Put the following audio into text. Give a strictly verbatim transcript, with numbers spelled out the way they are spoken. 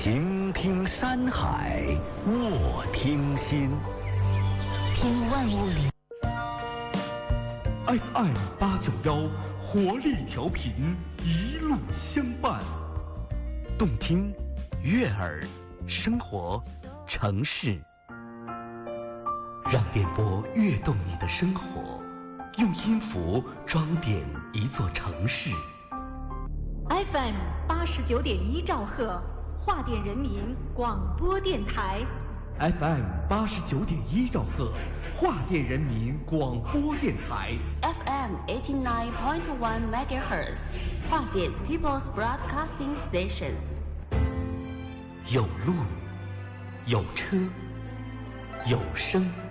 行听山海，卧听心， 听万物里。 F M 八九幺，活力调频，一路相伴， 动听、悦耳、生活、城市，让电波跃动你的生活，用音符装点一座城市。 F M 八十九点一兆赫，华电人民广播电台。 F M 八十九点一兆赫，华电人民广播电台。 F M eighty nine point one megahertz， 华电 People's Broadcasting Station。 有路，有车，有声。